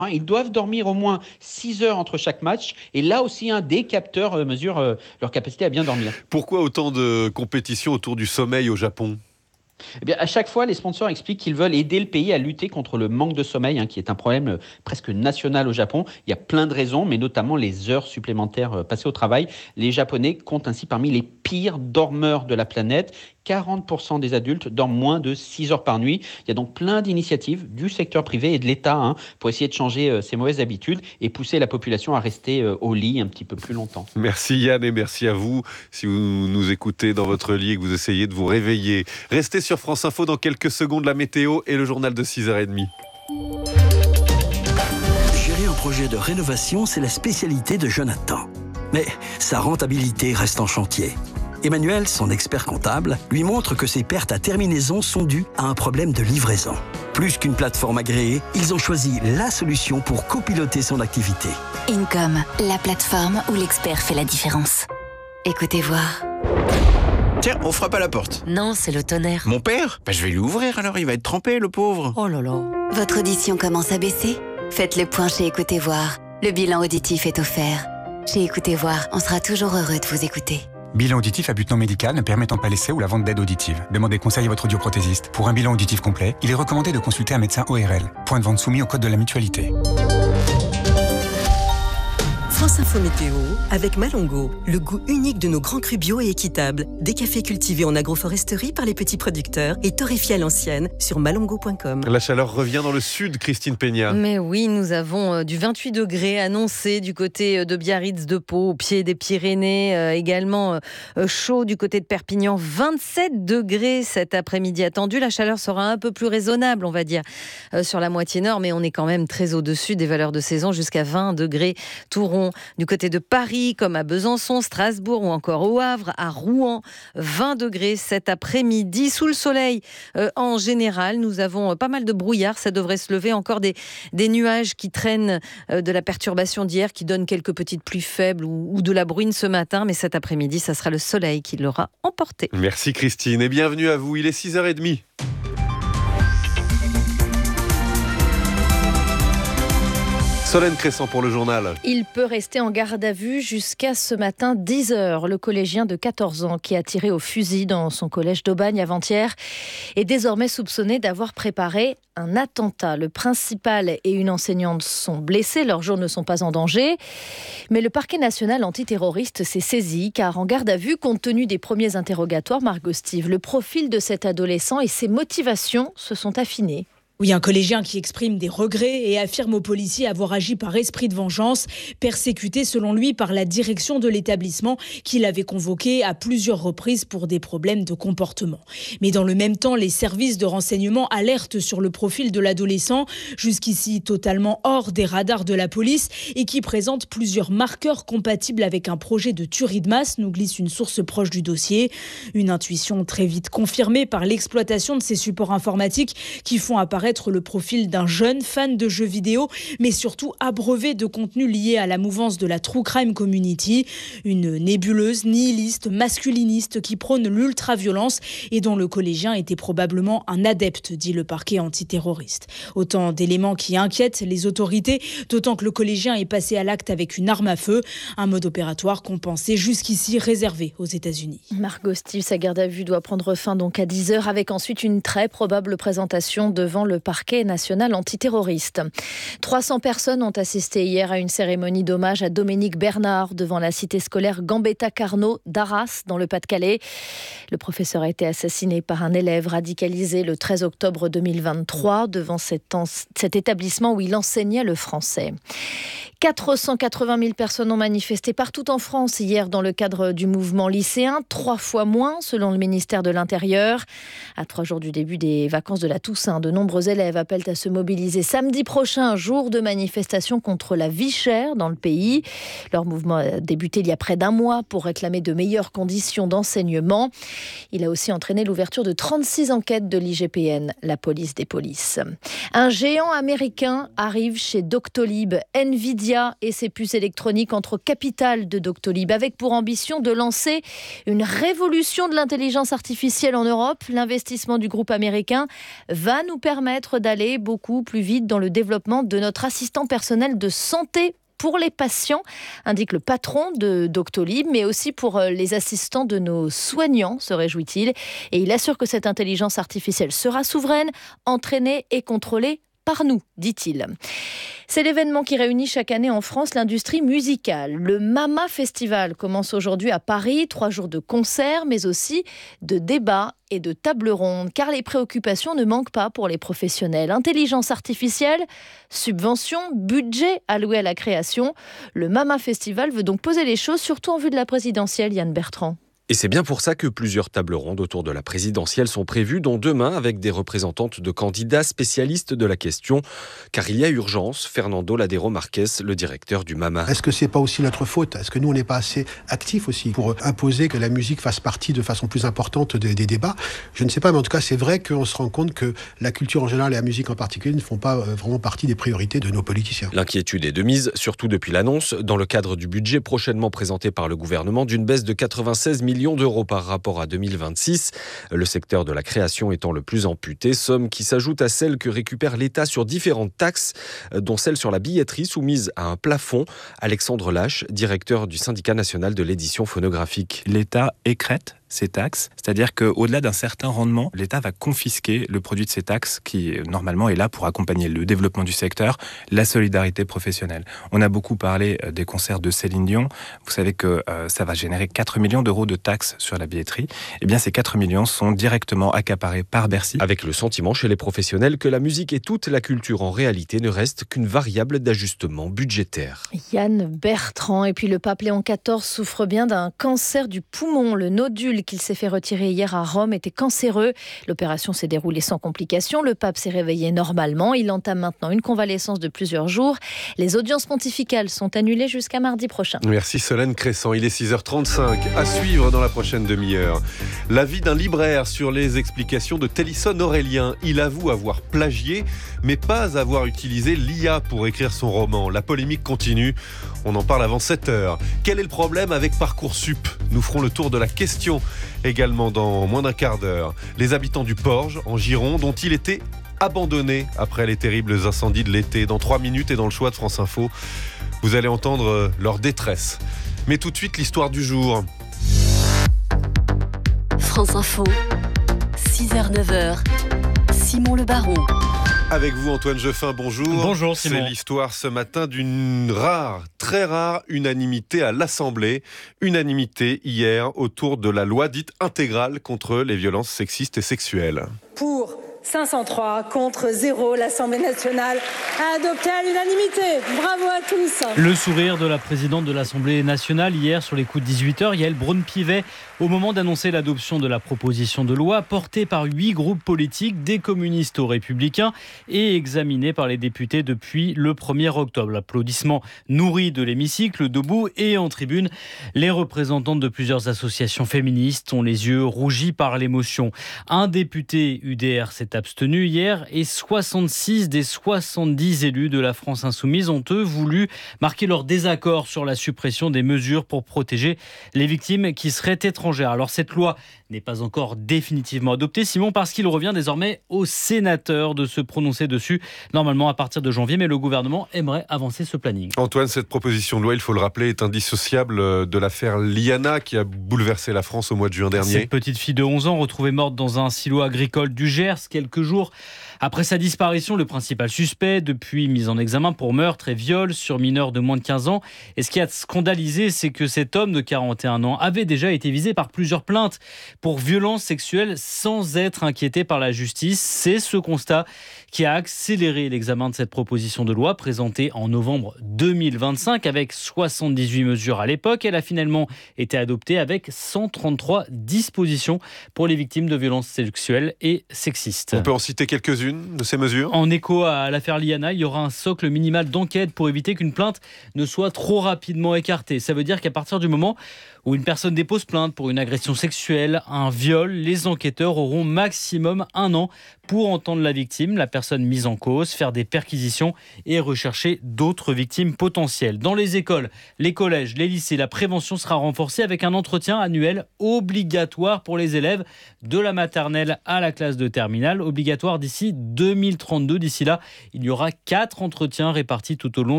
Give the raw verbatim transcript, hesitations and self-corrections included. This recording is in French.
Hein, ils doivent dormir au moins six heures entre chaque match. Et là aussi, hein, des capteurs euh, mesurent euh, leur capacité à bien dormir. Pourquoi autant de compétition autour du sommeil au Japon ? Eh bien, à chaque fois, les sponsors expliquent qu'ils veulent aider le pays à lutter contre le manque de sommeil, hein, qui est un problème euh, presque national au Japon. Il y a plein de raisons, mais notamment les heures supplémentaires euh, passées au travail. Les Japonais comptent ainsi parmi les pires dormeurs de la planète. quarante pour cent des adultes dorment moins de six heures par nuit. Il y a donc plein d'initiatives du secteur privé et de l'État hein, pour essayer de changer euh, ces mauvaises habitudes et pousser la population à rester euh, au lit un petit peu plus longtemps. Merci Yann et merci à vous. Si vous nous écoutez dans votre lit et que vous essayez de vous réveiller, restez sur France Info. Dans quelques secondes, la météo et le journal de six heures trente. Gérer un projet de rénovation, c'est la spécialité de Jonathan. Mais sa rentabilité reste en chantier. Emmanuel, son expert comptable, lui montre que ses pertes à terminaison sont dues à un problème de livraison. Plus qu'une plateforme agréée, ils ont choisi la solution pour copiloter son activité. Income, la plateforme où l'expert fait la différence. Écoutez voir. Tiens, on frappe à la porte. Non, c'est le tonnerre. Mon père ? Bah, je vais lui ouvrir alors, il va être trempé, le pauvre. Oh là là. Votre audition commence à baisser ? Faites le point chez Écoutez voir. Le bilan auditif est offert. Chez Écoutez voir, on sera toujours heureux de vous écouter. Bilan auditif à but non médical ne permettant pas l'essai ou la vente d'aide auditive. Demandez conseil à votre audioprothésiste. Pour un bilan auditif complet, il est recommandé de consulter un médecin O R L. Point de vente soumis au code de la mutualité. France Info Météo avec Malongo, le goût unique de nos grands crus bio et équitables. Des cafés cultivés en agroforesterie par les petits producteurs et torréfiés à l'ancienne sur malongo point com. La chaleur revient dans le sud, Christine Peña. Mais oui, nous avons euh, du vingt-huit degrés annoncé du côté de Biarritz, de Pau, au pied des Pyrénées. Euh, également euh, chaud du côté de Perpignan. vingt-sept degrés cet après-midi attendu. La chaleur sera un peu plus raisonnable, on va dire, euh, sur la moitié nord. Mais on est quand même très au-dessus des valeurs de saison, jusqu'à vingt degrés tout rond. Du côté de Paris, comme à Besançon, Strasbourg ou encore au Havre, à Rouen, vingt degrés cet après-midi. Sous le soleil, euh, en général, nous avons pas mal de brouillard. Ça devrait se lever. Encore des, des nuages qui traînent euh, de la perturbation d'hier, qui donnent quelques petites pluies faibles ou, ou de la bruine ce matin. Mais cet après-midi, ça sera le soleil qui l'aura emporté. Merci Christine et bienvenue à vous. Il est six heures trente. Solène Crescent pour le journal. Il peut rester en garde à vue jusqu'à ce matin dix heures. Le collégien de quatorze ans qui a tiré au fusil dans son collège d'Aubagne avant-hier est désormais soupçonné d'avoir préparé un attentat. Le principal et une enseignante sont blessés. Leurs jours ne sont pas en danger. Mais le parquet national antiterroriste s'est saisi car en garde à vue, compte tenu des premiers interrogatoires, Margot Steve, le profil de cet adolescent et ses motivations se sont affinés. Oui, un collégien qui exprime des regrets et affirme aux policiers avoir agi par esprit de vengeance, persécuté selon lui par la direction de l'établissement qui l'avait convoqué à plusieurs reprises pour des problèmes de comportement. Mais dans le même temps, les services de renseignement alertent sur le profil de l'adolescent, jusqu'ici totalement hors des radars de la police et qui présente plusieurs marqueurs compatibles avec un projet de tuerie de masse, nous glisse une source proche du dossier. Une intuition très vite confirmée par l'exploitation de ces supports informatiques qui font apparaître le profil d'un jeune fan de jeux vidéo, mais surtout abreuvé de contenu lié à la mouvance de la True Crime Community, une nébuleuse, nihiliste, masculiniste qui prône l'ultra-violence et dont le collégien était probablement un adepte, dit le parquet antiterroriste. Autant d'éléments qui inquiètent les autorités, d'autant que le collégien est passé à l'acte avec une arme à feu, un mode opératoire qu'on pensait jusqu'ici réservé aux États-Unis. Margot Steve, sa garde à vue doit prendre fin donc à dix heures avec ensuite une très probable présentation devant le parquet national antiterroriste. trois cents personnes ont assisté hier à une cérémonie d'hommage à Dominique Bernard devant la cité scolaire Gambetta Carnot d'Arras dans le Pas-de-Calais. Le professeur a été assassiné par un élève radicalisé le treize octobre deux mille vingt-trois devant cet, en... cet établissement où il enseignait le français. quatre cent quatre-vingt mille personnes ont manifesté partout en France hier dans le cadre du mouvement lycéen, trois fois moins selon le ministère de l'Intérieur. À trois jours du début des vacances de la Toussaint, de nombreux élèves appellent à se mobiliser samedi prochain, jour de manifestation contre la vie chère dans le pays. Leur mouvement a débuté il y a près d'un mois pour réclamer de meilleures conditions d'enseignement. Il a aussi entraîné l'ouverture de trente-six enquêtes de l'I G P N, la police des polices. Un géant américain arrive chez Doctolib. Nvidia et ses puces électroniques entrent au capital de Doctolib avec pour ambition de lancer une révolution de l'intelligence artificielle en Europe. L'investissement du groupe américain va nous permettre permettre d'aller beaucoup plus vite dans le développement de notre assistant personnel de santé pour les patients, indique le patron de Doctolib, mais aussi pour les assistants de nos soignants, se réjouit-il. Et il assure que cette intelligence artificielle sera souveraine, entraînée et contrôlée par nous, dit-il. C'est l'événement qui réunit chaque année en France l'industrie musicale. Le Mama Festival commence aujourd'hui à Paris, trois jours de concerts, mais aussi de débats et de tables rondes, car les préoccupations ne manquent pas pour les professionnels. Intelligence artificielle, subventions, budget alloué à la création. Le Mama Festival veut donc poser les choses, surtout en vue de la présidentielle, Yann Bertrand. Et c'est bien pour ça que plusieurs tables rondes autour de la présidentielle sont prévues, dont demain avec des représentantes de candidats spécialistes de la question. Car il y a urgence, Fernando Ladero Marquez, le directeur du Mama. Est-ce que c'est pas aussi notre faute ? Est-ce que nous, on n'est pas assez actifs aussi pour imposer que la musique fasse partie de façon plus importante des, des débats ? Je ne sais pas, mais en tout cas, c'est vrai qu'on se rend compte que la culture en général et la musique en particulier ne font pas vraiment partie des priorités de nos politiciens. L'inquiétude est de mise, surtout depuis l'annonce, dans le cadre du budget prochainement présenté par le gouvernement, d'une baisse de quatre-vingt-seize millions d'euros par rapport à deux mille vingt-six. Le secteur de la création étant le plus amputé, somme qui s'ajoute à celle que récupère l'État sur différentes taxes, dont celle sur la billetterie soumise à un plafond. Alexandre Lache, directeur du syndicat national de l'édition phonographique. L'État écrète ces taxes, c'est-à-dire qu'au-delà d'un certain rendement, l'État va confisquer le produit de ces taxes qui, normalement, est là pour accompagner le développement du secteur, la solidarité professionnelle. On a beaucoup parlé des concerts de Céline Dion. Vous savez que euh, ça va générer quatre millions d'euros de taxes sur la billetterie. Eh bien, ces quatre millions sont directement accaparés par Bercy. Avec le sentiment chez les professionnels que la musique et toute la culture, en réalité, ne restent qu'une variable d'ajustement budgétaire. Yann Bertrand. Et puis, le pape Léon quatorze souffre bien d'un cancer du poumon. Le nodule qu'il s'est fait retirer hier à Rome était cancéreux. L'opération s'est déroulée sans complications. Le pape s'est réveillé normalement. Il entame maintenant une convalescence de plusieurs jours. Les audiences pontificales sont annulées jusqu'à mardi prochain. Merci Solène Crescent. Il est six heures trente-cinq. À suivre dans la prochaine demi-heure. L'avis d'un libraire sur les explications de Télisson Aurélien. Il avoue avoir plagié, mais pas avoir utilisé l'I A pour écrire son roman. La polémique continue. On en parle avant sept heures. Quel est le problème avec Parcoursup ? Nous ferons le tour de la question également dans moins d'un quart d'heure. Les habitants du Porge, en Gironde, ont-ils été abandonnés après les terribles incendies de l'été ? Dans trois minutes et dans le choix de France Info, vous allez entendre leur détresse. Mais tout de suite, l'histoire du jour. France Info, six heures neuf heures, Simon Le Baron. Avec vous Antoine Jeffin, bonjour. Bonjour Simon. C'est l'histoire ce matin d'une rare, très rare unanimité à l'Assemblée. Unanimité hier autour de la loi dite intégrale contre les violences sexistes et sexuelles. Pour cinq cent trois contre zéro, l'Assemblée nationale a adopté à l'unanimité. Bravo à tous. Le sourire de la présidente de l'Assemblée nationale hier sur les coups de dix-huit heures, Yaël Braun-Pivet, au moment d'annoncer l'adoption de la proposition de loi portée par huit groupes politiques, des communistes aux républicains, et examinée par les députés depuis le premier octobre. L'applaudissement nourri de l'hémicycle, debout et en tribune. Les représentantes de plusieurs associations féministes ont les yeux rougis par l'émotion. Un député U D R s'est abstenu hier et soixante-six des soixante-dix élus de la France insoumise ont eux voulu marquer leur désaccord sur la suppression des mesures pour protéger les victimes qui seraient étrangères. Alors cette loi n'est pas encore définitivement adoptée, Simon, parce qu'il revient désormais aux sénateurs de se prononcer dessus, normalement à partir de janvier, mais le gouvernement aimerait avancer ce planning. Antoine, cette proposition de loi, il faut le rappeler, est indissociable de l'affaire Liana qui a bouleversé la France au mois de juin dernier. Cette petite fille de onze ans retrouvée morte dans un silo agricole du Gers quelques jours après sa disparition, le principal suspect, depuis mis en examen pour meurtre et viol sur mineur de moins de quinze ans. Et ce qui a scandalisé, c'est que cet homme de quarante et un ans avait déjà été visé par plusieurs plaintes pour violences sexuelles sans être inquiété par la justice. C'est ce constat qui a accéléré l'examen de cette proposition de loi présentée en novembre deux mille vingt-cinq avec soixante-dix-huit mesures à l'époque. Elle a finalement été adoptée avec cent trente-trois dispositions pour les victimes de violences sexuelles et sexistes. On peut en citer quelques-unes de ces mesures ? En écho à l'affaire Liana, il y aura un socle minimal d'enquête pour éviter qu'une plainte ne soit trop rapidement écartée. Ça veut dire qu'à partir du moment où une personne dépose plainte pour une agression sexuelle, un viol, les enquêteurs auront maximum un an pour entendre la victime, la personne mise en cause, faire des perquisitions et rechercher d'autres victimes potentielles. Dans les écoles, les collèges, les lycées, la prévention sera renforcée avec un entretien annuel obligatoire pour les élèves de la maternelle à la classe de terminale, obligatoire d'ici deux mille trente-deux. D'ici là, il y aura quatre entretiens répartis tout au long